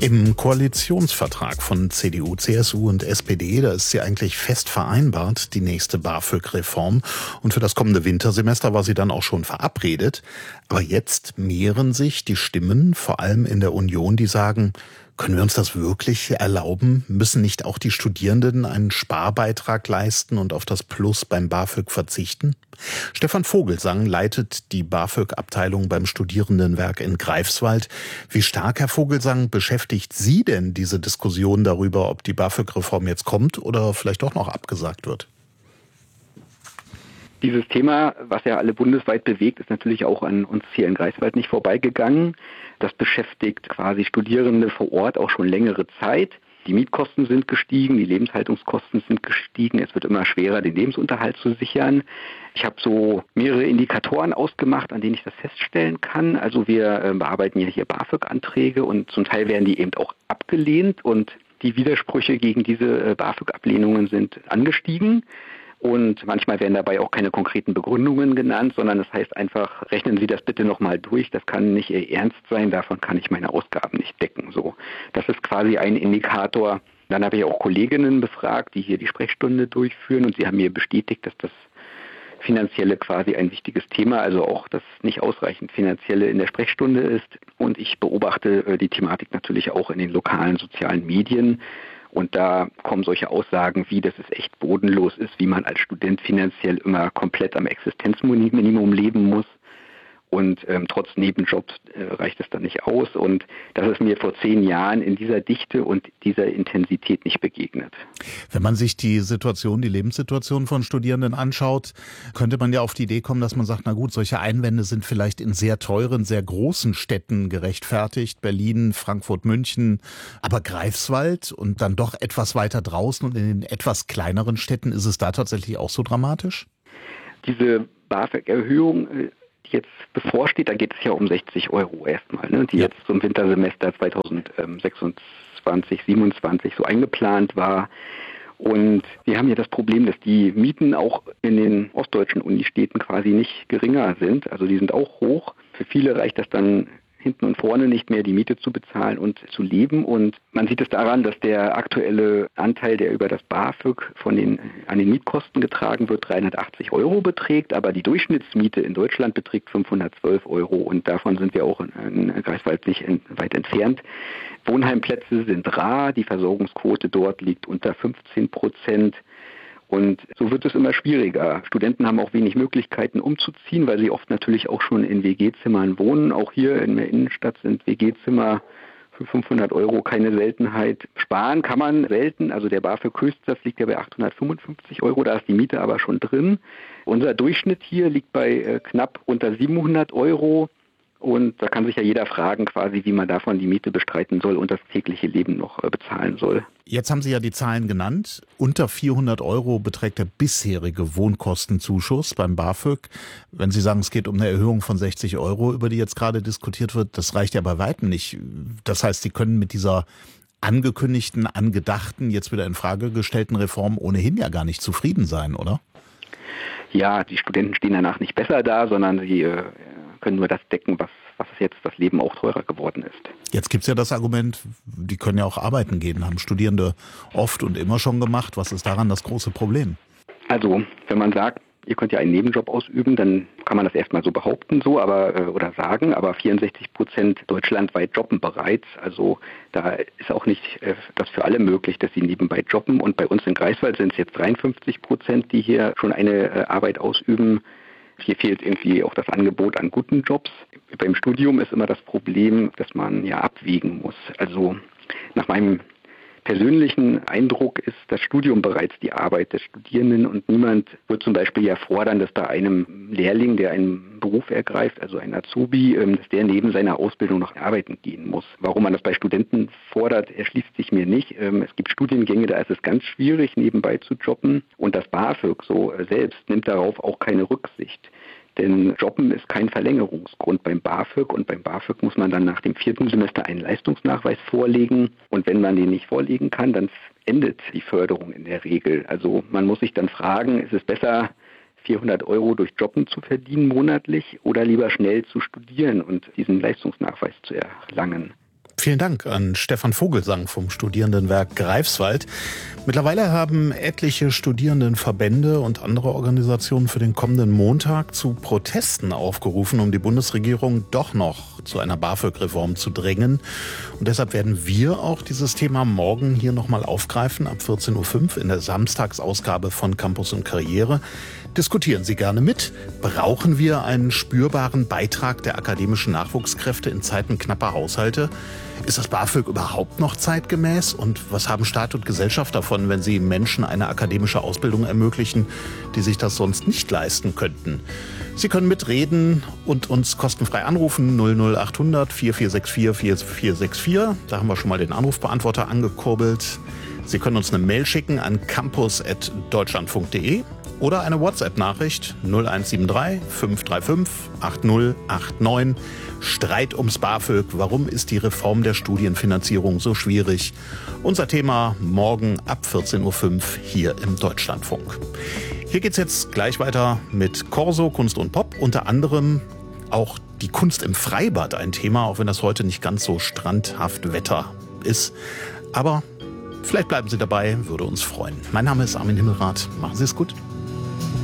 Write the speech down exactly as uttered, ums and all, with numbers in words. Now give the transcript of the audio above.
Im Koalitionsvertrag von C D U, C S U und S P D, da ist sie eigentlich fest vereinbart, die nächste BAföG-Reform. Und für das kommende Wintersemester war sie dann auch schon verabredet. Aber jetzt mehren sich die Stimmen, vor allem in der Union, die sagen, können wir uns das wirklich erlauben? Müssen nicht auch die Studierenden einen Sparbeitrag leisten und auf das Plus beim BAföG verzichten? Stefan Vogelsang leitet die BAföG-Abteilung beim Studierendenwerk in Greifswald. Wie stark, Herr Vogelsang, beschäftigt Sie denn diese Diskussion darüber, ob die BAföG-Reform jetzt kommt oder vielleicht doch noch abgesagt wird? Dieses Thema, was ja alle bundesweit bewegt, ist natürlich auch an uns hier in Greifswald nicht vorbeigegangen. Das beschäftigt quasi Studierende vor Ort auch schon längere Zeit. Die Mietkosten sind gestiegen, die Lebenshaltungskosten sind gestiegen. Es wird immer schwerer, den Lebensunterhalt zu sichern. Ich habe so mehrere Indikatoren ausgemacht, an denen ich das feststellen kann. Also wir äh, bearbeiten ja hier BAföG-Anträge und zum Teil werden die eben auch abgelehnt. Und die Widersprüche gegen diese äh, BAföG-Ablehnungen sind angestiegen. Und manchmal werden dabei auch keine konkreten Begründungen genannt, sondern es heißt einfach, rechnen Sie das bitte nochmal durch, das kann nicht Ihr Ernst sein, davon kann ich meine Ausgaben nicht decken. So, das ist quasi ein Indikator. Dann habe ich auch Kolleginnen befragt, die hier die Sprechstunde durchführen und sie haben mir bestätigt, dass das Finanzielle quasi ein wichtiges Thema, also auch das nicht ausreichend Finanzielle in der Sprechstunde ist. Und ich beobachte die Thematik natürlich auch in den lokalen sozialen Medien. Und da kommen solche Aussagen wie, dass es echt bodenlos ist, wie man als Student finanziell immer komplett am Existenzminimum leben muss. Und ähm, trotz Nebenjobs äh, reicht es dann nicht aus. Und das ist mir vor zehn Jahren in dieser Dichte und dieser Intensität nicht begegnet. Wenn man sich die Situation, die Lebenssituation von Studierenden anschaut, könnte man ja auf die Idee kommen, dass man sagt, na gut, solche Einwände sind vielleicht in sehr teuren, sehr großen Städten gerechtfertigt. Berlin, Frankfurt, München. Aber Greifswald und dann doch etwas weiter draußen und in den etwas kleineren Städten, ist es da tatsächlich auch so dramatisch? Diese BAföG-Erhöhung, die jetzt bevorsteht, da geht es ja um sechzig Euro erstmal, ne, die ja. jetzt zum Wintersemester zweitausendsechsundzwanzig, siebenundzwanzig so eingeplant war. Und wir haben ja das Problem, dass die Mieten auch in den ostdeutschen Unistädten quasi nicht geringer sind. Also die sind auch hoch. Für viele reicht das dann hinten und vorne nicht mehr, die Miete zu bezahlen und zu leben. Und man sieht es daran, dass der aktuelle Anteil, der über das BAföG von den, an den Mietkosten getragen wird, dreihundertachtzig Euro beträgt. Aber die Durchschnittsmiete in Deutschland beträgt fünfhundertzwölf Euro. Und davon sind wir auch in, in Greifswald nicht in, weit entfernt. Wohnheimplätze sind rar. Die Versorgungsquote dort liegt unter fünfzehn Prozent. Und so wird es immer schwieriger. Studenten haben auch wenig Möglichkeiten umzuziehen, weil sie oft natürlich auch schon in W G-Zimmern wohnen. Auch hier in der Innenstadt sind W G-Zimmer für fünfhundert Euro keine Seltenheit. Sparen kann man selten. Also der BAföG-Höchstsatz liegt ja bei achthundertfünfundfünfzig Euro. Da ist die Miete aber schon drin. Unser Durchschnitt hier liegt bei äh, knapp unter siebenhundert Euro. Und da kann sich ja jeder fragen, quasi, wie man davon die Miete bestreiten soll und das tägliche Leben noch äh, bezahlen soll. Jetzt haben Sie ja die Zahlen genannt. Unter vierhundert Euro beträgt der bisherige Wohnkostenzuschuss beim BAföG. Wenn Sie sagen, es geht um eine Erhöhung von sechzig Euro, über die jetzt gerade diskutiert wird, das reicht ja bei weitem nicht. Das heißt, Sie können mit dieser angekündigten, angedachten, jetzt wieder in Frage gestellten Reform ohnehin ja gar nicht zufrieden sein, oder? Ja, die Studenten stehen danach nicht besser da, sondern sie äh, können nur das decken, was, was jetzt das Leben auch teurer geworden ist. Jetzt gibt es ja das Argument, die können ja auch arbeiten gehen, haben Studierende oft und immer schon gemacht. Was ist daran das große Problem? Also, wenn man sagt, ihr könnt ja einen Nebenjob ausüben, dann kann man das erstmal so behaupten, so aber äh, oder sagen, aber vierundsechzig Prozent deutschlandweit jobben bereits. Also da ist auch nicht äh, das für alle möglich, dass sie nebenbei jobben. Und bei uns in Greifswald sind es jetzt dreiundfünfzig Prozent, die hier schon eine äh, Arbeit ausüben. Hier fehlt irgendwie auch das Angebot an guten Jobs. Beim Studium ist immer das Problem, dass man ja abwägen muss. Also nach meinem persönlichen Eindruck ist das Studium bereits die Arbeit des Studierenden und niemand wird zum Beispiel ja fordern, dass da einem Lehrling, der einen Beruf ergreift, also ein Azubi, dass der neben seiner Ausbildung noch arbeiten gehen muss. Warum man das bei Studenten fordert, erschließt sich mir nicht. Es gibt Studiengänge, da ist es ganz schwierig, nebenbei zu jobben und das BAföG so selbst nimmt darauf auch keine Rücksicht. Denn Jobben ist kein Verlängerungsgrund beim BAföG und beim BAföG muss man dann nach dem vierten Semester einen Leistungsnachweis vorlegen und wenn man den nicht vorlegen kann, dann endet die Förderung in der Regel. Also man muss sich dann fragen, ist es besser, vierhundert Euro durch Jobben zu verdienen monatlich oder lieber schnell zu studieren und diesen Leistungsnachweis zu erlangen? Vielen Dank an Stefan Vogelsang vom Studierendenwerk Greifswald. Mittlerweile haben etliche Studierendenverbände und andere Organisationen für den kommenden Montag zu Protesten aufgerufen, um die Bundesregierung doch noch zu einer BAföG-Reform zu drängen. Und deshalb werden wir auch dieses Thema morgen hier nochmal aufgreifen, ab vierzehn Uhr fünf in der Samstagsausgabe von Campus und Karriere. Diskutieren Sie gerne mit. Brauchen wir einen spürbaren Beitrag der akademischen Nachwuchskräfte in Zeiten knapper Haushalte? Ist das BAföG überhaupt noch zeitgemäß? Und was haben Staat und Gesellschaft davon, wenn sie Menschen eine akademische Ausbildung ermöglichen, die sich das sonst nicht leisten könnten? Sie können mitreden und uns kostenfrei anrufen, null null acht hundert vier vier sechs vier vier vier sechs vier. Da haben wir schon mal den Anrufbeantworter angekurbelt. Sie können uns eine Mail schicken an campus at deutschlandfunk punkt de oder eine WhatsApp-Nachricht null eins sieben drei fünf drei fünf acht null acht neun. Streit ums BAföG. Warum ist die Reform der Studienfinanzierung so schwierig? Unser Thema morgen ab vierzehn Uhr fünf hier im Deutschlandfunk. Hier geht's jetzt gleich weiter mit Corso, Kunst und Pop. Unter anderem auch die Kunst im Freibad ein Thema, auch wenn das heute nicht ganz so strandhaft Wetter ist. Aber vielleicht bleiben Sie dabei, würde uns freuen. Mein Name ist Armin Himmelrath. Machen Sie es gut.